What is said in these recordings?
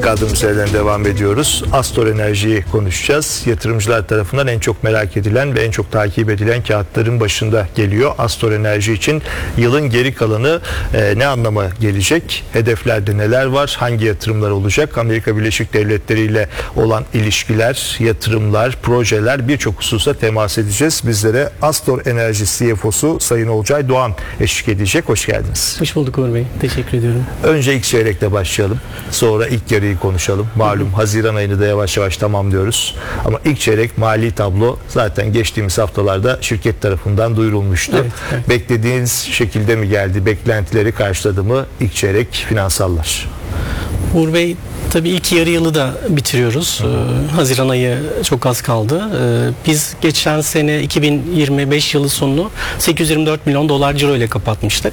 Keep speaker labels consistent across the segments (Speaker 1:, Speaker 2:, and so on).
Speaker 1: kaldığımız yerden devam ediyoruz. Astor Enerji'yi konuşacağız. Yatırımcılar tarafından en çok merak edilen ve en çok takip edilen kağıtların başında geliyor. Astor Enerji için yılın geri kalanı ne anlama gelecek? Hedeflerde neler var? Hangi yatırımlar olacak? Amerika Birleşik Devletleri ile olan ilişkiler, yatırımlar, projeler, birçok hususa temas edeceğiz. Bizlere Astor Enerji CFO'su Sayın Olcay Doğan eşlik edecek. Hoş geldiniz.
Speaker 2: Hoş bulduk Uğur Bey. Teşekkür ediyorum.
Speaker 1: Önce ilk çeyrekle başlayalım. Sonra ilk yarıyı konuşalım. Malum Haziran ayını da yavaş yavaş tamamlıyoruz. Ama ilk çeyrek mali tablo zaten geçtiğimiz haftalarda şirket tarafından duyurulmuştu. Evet. Beklediğiniz şekilde mi geldi? Beklentileri karşıladı mı ilk çeyrek finansallar?
Speaker 2: Uğur Bey, tabii ilk yarı yılı da bitiriyoruz. Haziran ayı çok az kaldı. Biz geçen sene 2025 yılı sonunu 824 milyon dolar ciro ile kapatmıştık.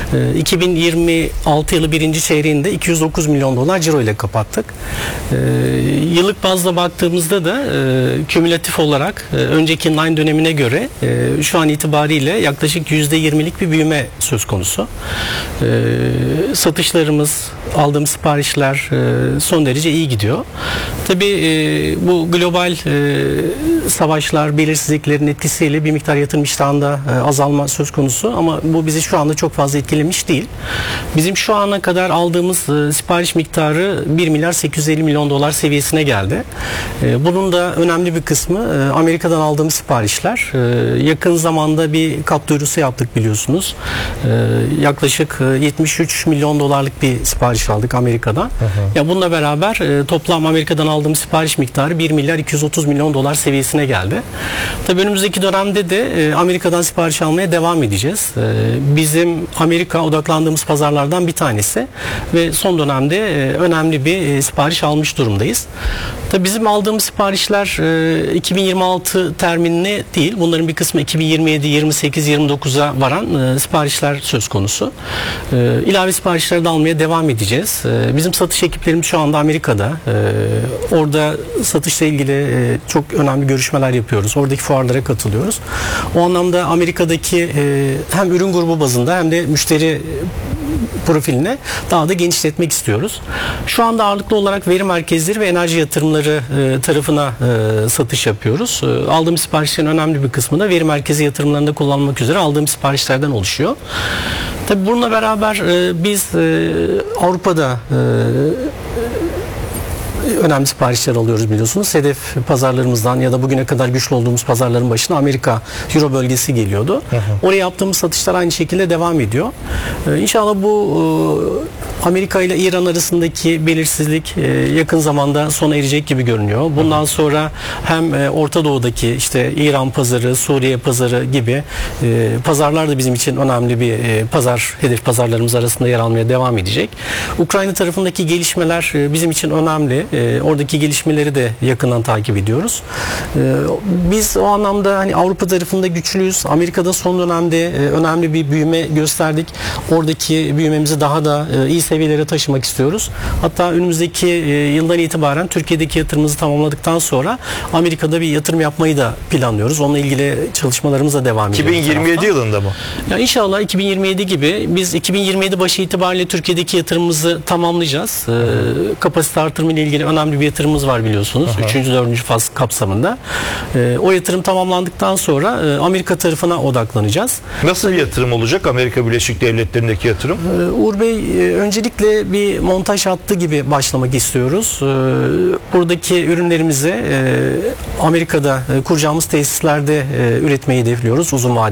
Speaker 2: 2026 yılı birinci çeyreğinde 209 milyon dolar ciro ile kapattık. Yıllık bazda baktığımızda da kümülatif olarak önceki aynı dönemine göre şu an itibariyle yaklaşık %20'lik bir büyüme söz konusu. Satışlarımız, aldığımız siparişler son derece iyi gidiyor. Tabii bu global savaşlar, belirsizliklerin etkisiyle bir miktar yatırım iştahında azalma söz konusu ama bu bizi şu anda çok fazla etkilemiş değil. Bizim şu ana kadar aldığımız sipariş miktarı 1 milyar 850 milyon dolar seviyesine geldi. Bunun da önemli bir kısmı Amerika'dan aldığımız siparişler. Yakın zamanda bir kap duyurusu yaptık biliyorsunuz. Yaklaşık 73 milyon dolarlık bir sipariş aldık Amerika'dan. Ya bununla beraber toplam Amerika'dan aldığımız sipariş miktarı 1 milyar 230 milyon dolar seviyesine geldi. Tabii önümüzdeki dönemde de Amerika'dan sipariş almaya devam edeceğiz. Bizim Amerika odaklandığımız pazarlardan bir tanesi ve son dönemde önemli bir sipariş almış durumdayız. Tabii bizim aldığımız siparişler 2026 terminine değil, bunların bir kısmı 2027, 28, 29'a varan siparişler söz konusu. İlave siparişleri de almaya devam edeceğiz. Bizim satış ekiplerimiz şu anda Amerika'da. Orada satışla ilgili çok önemli görüşmeler yapıyoruz. Oradaki fuarlara katılıyoruz. O anlamda Amerika'daki hem ürün grubu bazında hem de müşteri profiline daha da genişletmek istiyoruz. Şu anda ağırlıklı olarak veri merkezleri ve enerji yatırımları tarafına satış yapıyoruz. Aldığımız siparişlerin önemli bir kısmı da veri merkezi yatırımlarında kullanmak üzere aldığımız siparişlerden oluşuyor. Tabii bununla beraber biz Avrupa'da önemli siparişler alıyoruz biliyorsunuz. Hedef pazarlarımızdan ya da bugüne kadar güçlü olduğumuz pazarların başına Amerika, Euro bölgesi geliyordu. Oraya yaptığımız satışlar aynı şekilde devam ediyor. İnşallah bu Amerika ile İran arasındaki belirsizlik yakın zamanda sona erecek gibi görünüyor. Bundan sonra hem Orta Doğu'daki işte İran pazarı, Suriye pazarı gibi pazarlar da bizim için önemli bir pazar, hedef pazarlarımız arasında yer almaya devam edecek. Ukrayna tarafındaki gelişmeler bizim için önemli. Oradaki gelişmeleri de yakından takip ediyoruz. Biz o anlamda hani Avrupa tarafında güçlüyüz. Amerika'da son dönemde önemli bir büyüme gösterdik. Oradaki büyümemizi daha da iyi seviyelere taşımak istiyoruz. Hatta önümüzdeki yıldan itibaren Türkiye'deki yatırımımızı tamamladıktan sonra Amerika'da bir yatırım yapmayı da planlıyoruz. Onunla ilgili çalışmalarımıza devam ediyoruz.
Speaker 1: 2027 yılında mı?
Speaker 2: Ya inşallah 2027 gibi biz 2027 başı itibariyle Türkiye'deki yatırımımızı tamamlayacağız. Kapasite artırımı ile ilgili önemli bir yatırımımız var biliyorsunuz. 3. 4. faz kapsamında. O yatırım tamamlandıktan sonra Amerika tarafına odaklanacağız.
Speaker 1: Nasıl bir yatırım olacak Amerika Birleşik Devletleri'ndeki yatırım?
Speaker 2: Uğur Bey, öncelikle bir montaj hattı gibi başlamak istiyoruz. Buradaki ürünlerimizi Amerika'da kuracağımız tesislerde üretmeyi hedefliyoruz uzun vadede.